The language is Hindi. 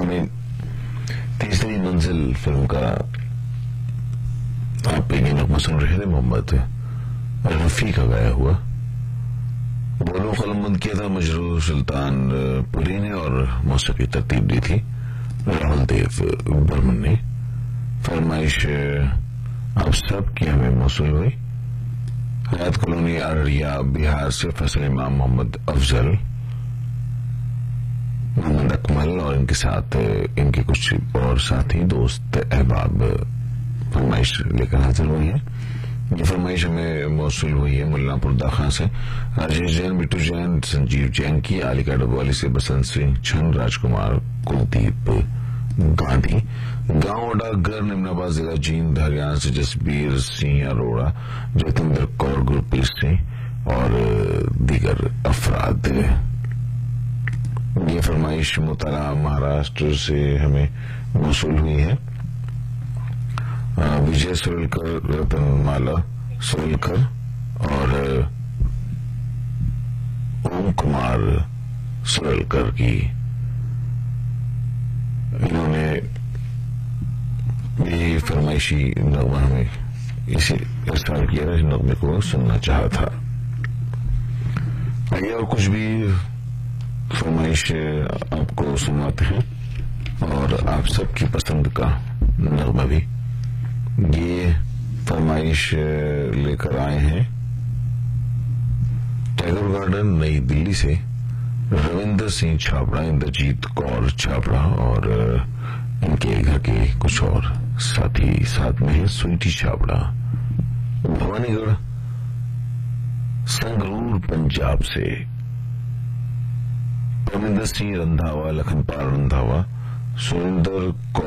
हमें तीसरी मंजिल फिल्म का आप ये नगमा सुन रहे थे मोहम्मद रफी का गाया हुआ। बोलो कलमबंद किया था मजरूर सुल्तान पुरी ने और मौसीकी तरतीब दी थी राहुल देव बर्मन ने। फरमाइश आप सब की हमें मौसूल हुई। हयात कॉलोनी अररिया बिहार से फैसल इमाम मोहम्मद अफजल मोहम्मद अकमल और इनके साथ इनके कुछ और साथी दोस्त अहबाब फरमाइश लेकर हाजिर हुई है। ये फरमाइश हमें मौसूल हुई है मुल्लापुर दाखा से राजेश जैन, बिट्टू जैन, संजीव जैन की, आलिका डबवाली से बसंत सिंह, छन राजकुमार, कुलदीप गांधी, गांव डाकघर निमनाबाद जिला जींद हरियाणा से जसबीर सिंह अरोड़ा, जतिंदर कौर गुरप्रीत सिंह और दीगर अफराद। ये फरमाइश मुतला महाराष्ट्र से हमें मौसूल हुई है। विजय सुरेलकर, रतनमाला सुरेलकर और ओम कुमार सुरेलकर की। इन्होंने ये फरमाइशी नगमा हमें इसी इरसाल किया था, इस नगमे को सुनना चाहा था। आइए और कुछ भी फरमाइश आपको सुनाते हैं और आप सबकी पसंद का नगमा भी। ये फरमाइश लेकर आए हैं टैगोर गार्डन नई दिल्ली से रविंदर सिंह छाबड़ा, इंद्रजीत कौर छाबड़ा और इनके घर के कुछ और साथी साथ में है स्वीटी छाबड़ा। भवानीगढ़ संगरूर पंजाब से रविंदर सिंह रंधावा, लखनपाल रंधावा, सुरेंद्र